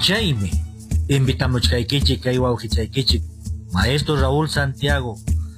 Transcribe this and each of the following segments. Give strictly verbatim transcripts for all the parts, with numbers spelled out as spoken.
Chaymi invitamos kaykichik kay wawqichay Maestro Raúl Santiago.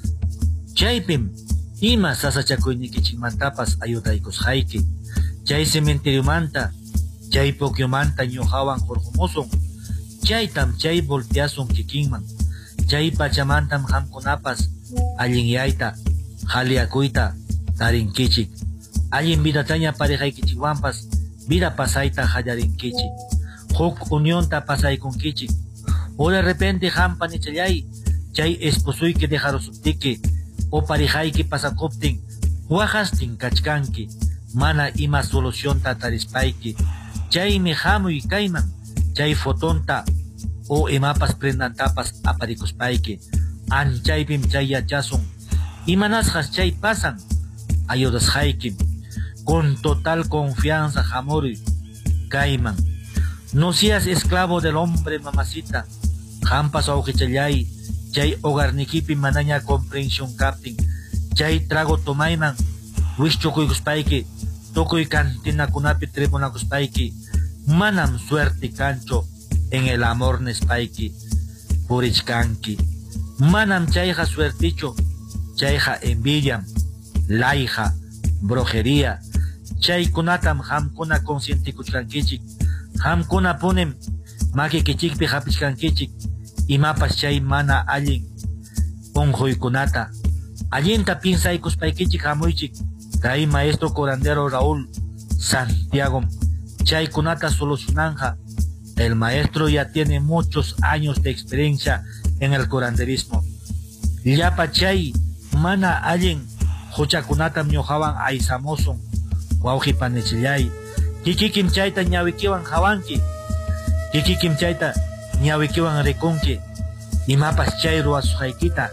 Chaypim ima sasachakuynikichikmantapas ayudaykusqayki. Chay cementeriomanta, chay pukyumanta ñuqawan hurqumusun. Chaytam chay volteasun kikinman. Chay pachamantam hamkunapas allinyayta, haliakuyta tarinkichik. Allin vidataña parejaykichikwanpas vida pasayta hallarinkichik. Huk unionta pasaykunkichik. O de repente hampa nichallay, chay esposuyki dejarosuptiki, o parejayki pasakuptin, wajastin kachkanki, mana ima solución tatarispaiki. Chay mi hamuy kayman, chay fotonta, o imapas prendantapas aparikuspayki. Anchaypim chay yachasun, imanasjas chay pasan, ayudashaykim. Con total confianza hamuri kayman. No seas esclavo del hombre, mamacita. Hampas aukichallay, chay hogarnikipi manaña comprensión captin. Chay trago tomayman, wishchukuykuspaiki, tokuy cantina kunapi tribunakuspaiki. Manam suerte cancho en el amor nespaiki, purichkanki. Manam chayja suerticho, chayja envidiam, laija, brujería. Chay kunatam hamkuna conscientikuchkankichik. Hamkuna punem makikichikpi hapishkankichik. Imapas chay mana allin unjuykunata. Allinta pinsaykuspaykichik hamuychik. Kay maestro curandero Raúl Santiago. Chay kunata solucionanja. El maestro ya tiene muchos años de experiencia en el curanderismo. Llapa chay mana allin huchakunatam ñuqawan aysamusun. Wawqipanichillay. Kikikim chayta ñawikiwan hawanki. Kikikim chayta ñawikiwan rikunki. Imapas chay ruwasqaykita.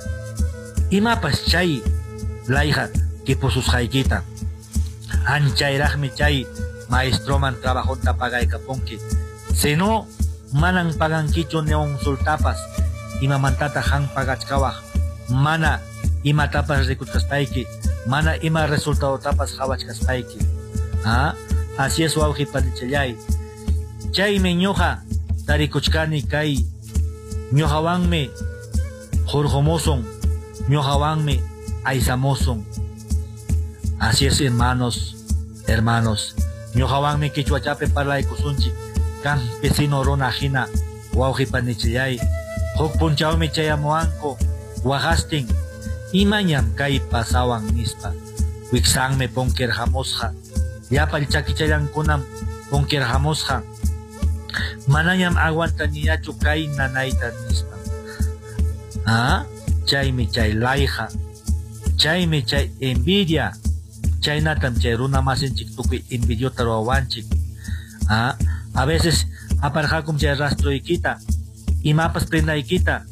Imapas chay layja kipususqaykita. Anchayraqmi chay maestroman trabajonta pagaykapunki. Si no, manan pagankichu ni un sultapas. Imamantata han pagachkawaj. Mana ima tapas rikuchkaspayki. Mana ima resultado tapas hawachkaspayki. ¿Ah? Así es wawqi panichallay. Chaymi ñuqa tarikuchkani kay ñuqawanmi hurqumusun, ñuqawanmi aysamusun. Así es, hermanos, hermanos. Ñuqawanmi quichuachapi parlaykusunchik. Campesino runa hina wawqi panichallay. Huk punchawmi chayamuanku wajastin. Imañam kay pasawan nispa. Wiksanmi punkerhamusqa. Yapal chakichayankunam punkerhamusqa. Manañam aguantaniyachu kay nanayta nispa. ¿Ah? Chaymi chay layja. Chaymi chay envidia. Chaynatam chay runa masinchik tukuy envidiota ruwawanchik. ¿Ah? A veces aparjakum chay rastroykita. Imapas prendaykita.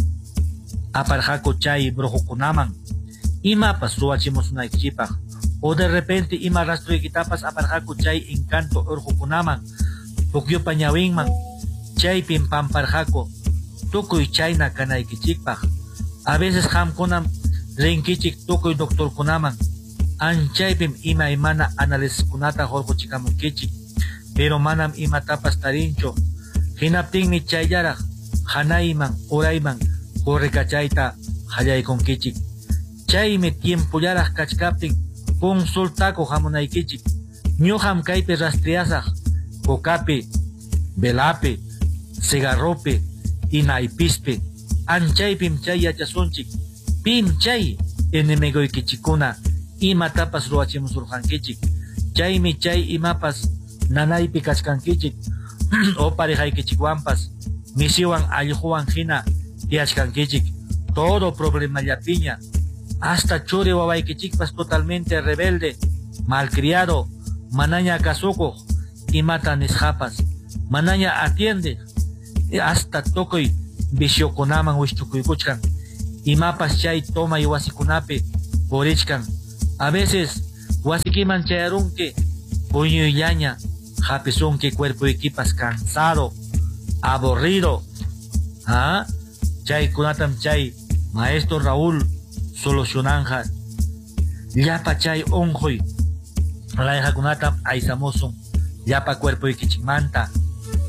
Aparjaku chay brujukunaman. Imapas ruwachimusunaykipaj. O de repente ima rastroykitapas aparjaku chay encanto urjukunaman. Pukyupa ñawinman. Chaypim pamparjaku. Tukuy chayna kanaykichikpaj. A veces hamkunam rinkichik tukuy doctorkunaman. Anchaypim ima imana análisiskunata hurquchikamunkichik. Pero manam imatapas tarincho. Hinaptinmi chayllaraj hanayman urayman hurrikachayta hallaykunkichik. Chaymi tiempullaraj kachkaptin consultaku hamunaykichik. Ñuqam kaypi rastreasaj cocapi, velapi, cigarropi, inaypispi. Anchaypim chay yachasunchik. Pim chay enemigoykichikuna imatapas ruwachimusurqankichik. Chaymi chay imapas nanaypi kachkankichik. O parejaykichikwanpas misiwan allquwan hina tiyachkankichik. Todo problema llapiña. Hasta churi wawaykichikpas totalmente rebelde, malcriado, manaña kasukuq, imata nisqapas, manaña atiende, hasta tokoy visiokunaman wishchukuykuchkan. Imapas chay tomay wasikunapi purichkan. A veces wasikiman chayarunki puñuyllaña, hapisunki cuerpuykipas cansado, aburrido. ¿Ah? Chay kunatam chay maestro Raúl solucionanja. Llapa chay unjuy layjakunatam aysamusun. Llapa cuerpuykichikmanta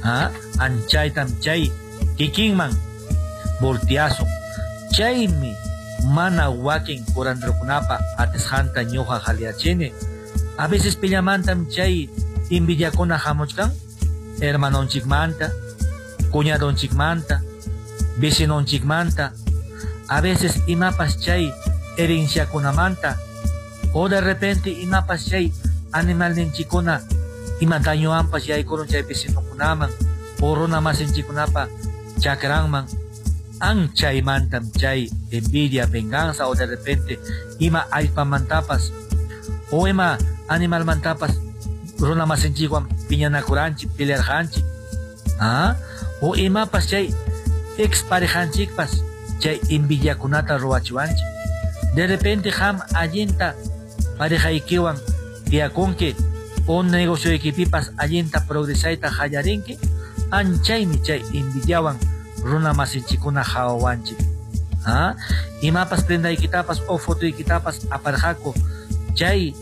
¿ah? Anchaytam chay kikinman volteazo chaymi mana wakin kurandrukunapa atishanta ñuqa haliachini a veces pillamantam chay envidiakuna hamuchkan hermanonchikmanta cuñadonchikmanta vecinonchikmanta a veces imapas chay herenciakunamanta o de repente imapas chay animalninchikuna ima dañoanpas yaykurun chay vecinokunaman o runamasinchikunapa chakranman an chaymantam chay envidia, venganza o de repente ima allpamantapas o ima animalmantapas runamasinchikwan piñanakuranchik, pelearjanchik, ¿ah? O imapas chay exparejanchikpas chay envidiakunata ruwachiwanchik. De repente ham allinta parejaykiwan tiyakunki o negocioykipipas allinta progresayta hallarinki anchaymi chay envidiawan runamasinchikuna hawawanchik, ¿ah? Imapas prendaykitapas o fotoykitapas aparjako chay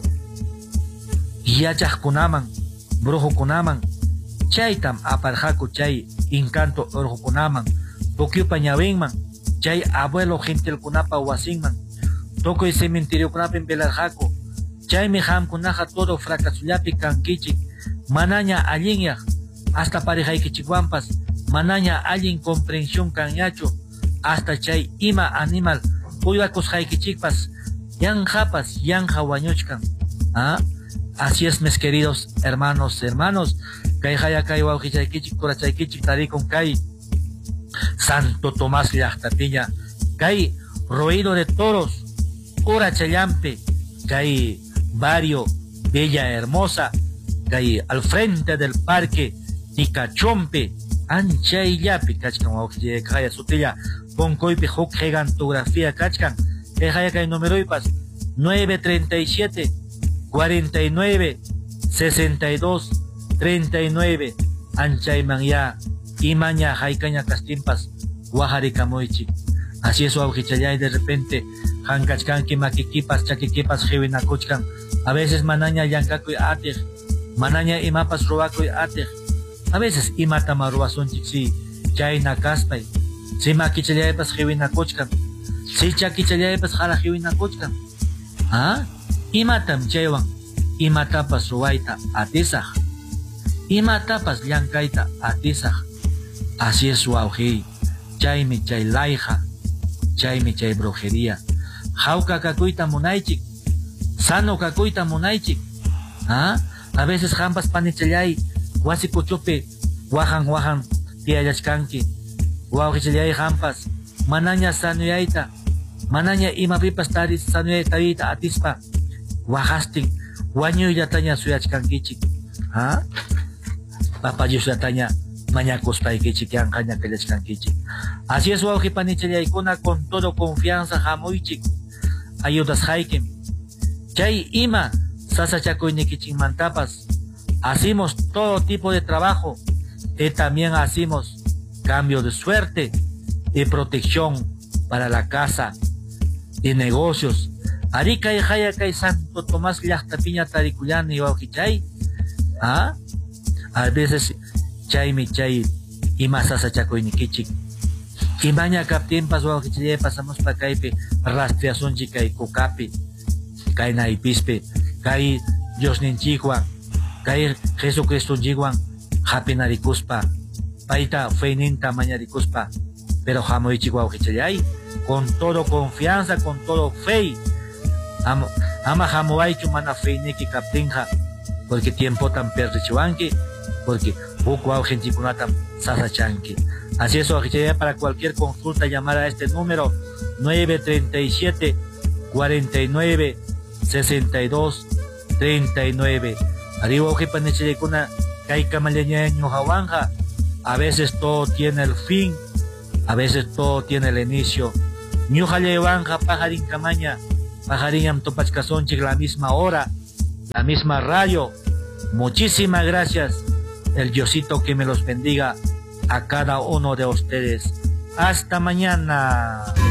yachaqkunaman, brujukunaman chaytam aparjako chay encanto urqukunaman, pukyupa ñawinman, chay abuelo gentilkunapa wasinman, tokoy cementeriokunapi velarjako, chaymi hamkunaqa todo fracasullapi kankichik, manaña allinyaq, hasta parejaykichikwanpas, manaña allin comprensión kanyachu, hasta chay ima animal uywakusqaykichikpas, yanjapas yanja wañuchkan, ¿ah? Así es, mis queridos hermanos, hermanos, kay haya kay wawqichaykichik kurachaykichik tarikun kay Santo Tomás llaqtapiña, kay Ruido de Toros, Urachayampe, kay barrio Bella Hermosa, kay al frente del parque Ticachompe, anchayllapi kachkan wawqichay kaya sutilla ponkoypi huk gigantografía kachkan, kay haya kay numeroypas nueve treinta y siete cuarenta y nueve sesenta y dos treinta y nueve anchayman ya imaña haycaña castimpas guajarikamoychik. Así es wawqichallay, de repente hankachkanki makikipas chakikipas hiwinakuchkan, a veces manaña yankakuy atij, manaña imapas ruwakuy atij, a veces imatama ruwasunchik si chayna kaspay, si makichallaypas hiwinakuchkan, si chakichallaypas jala hiwinakuchkan, ¿ah? Imatam chaywan imatapas ruwayta atisaq, imatapas llankayta atisaq. Así es wawqi, chaymi chay layja, chaymi chay brujería, jawka kakuyta munaychik, sano kakuyta munaychik, ¿ah? A veces hampas panichallay wasi kuchupi wajan wajan tiyallachkanki, wawqichallay hampas manaña sanuyayta, manaña imapipas taris sanuyay tarita atispa wajastin wañuyllataña suyachkankichik, ¿ah? Papayuslataña mañakuspaykichik yanqaña kallachkankichik. Así es wawqi panichallaykuna, con todo confianza hamuychik ayudas haykim, chay ima sasachakuynikichikmantapas hacemos todo tipo de trabajo y también hacemos cambio de suerte y protección para la casa y negocios. Arika y Jaya kay Santo Tomás llaqtapiña tarikullani wawqichay, ¿ah? A veces chaymi chay ima sasachakuynikichik, imaña kaptinpas wawqichay pasamuspa kaypi rastreasunchik kay kukapi, kay naypispi, kay Diosninchikwan, kay Jesucristonchikwan hapinarikuspa, payta feyninta mañarikuspa, pero hamuychik wawqichay con todo confianza, con todo fe. Ama, ama hamuaychu mana feyniki kaptinja, porque tiempo tan perdichuanki, porque poco wawqinchikunata sasachanki. Así es, wawqichay, para cualquier consulta llamar a este número nueve treinta y siete cuarenta y nueve sesenta y dos treinta y nueve. Ari wawqi panichallaykuna kay kamallañaño hawanja, a veces todo tiene el fin, a veces todo tiene el inicio. Ñuqallaywanqa pajarin kamaña, pajarinam topachkasonchik la misma hora, la misma radio. Muchísimas gracias. El Diosito que me los bendiga a cada uno de ustedes. Hasta mañana.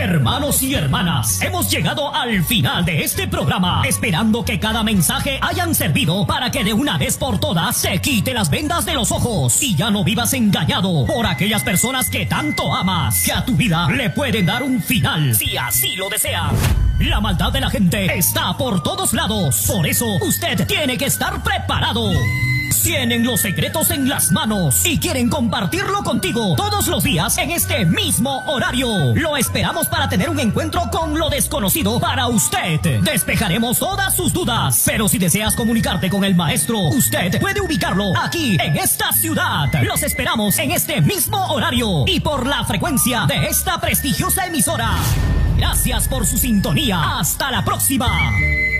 Hermanos y hermanas, hemos llegado al final de este programa, esperando que cada mensaje hayan servido para que de una vez por todas se quite las vendas de los ojos y ya no vivas engañado por aquellas personas que tanto amas, que a tu vida le pueden dar un final si así lo desean. La maldad de la gente está por todos lados, por eso usted tiene que estar preparado. Tienen los secretos en las manos y quieren compartirlo contigo todos los días en este mismo horario. Lo esperamos para tener un encuentro con lo desconocido para usted. Despejaremos todas sus dudas, pero si deseas comunicarte con el maestro, usted puede ubicarlo aquí en esta ciudad. Los esperamos en este mismo horario y por la frecuencia de esta prestigiosa emisora. Gracias por su sintonía. Hasta la próxima.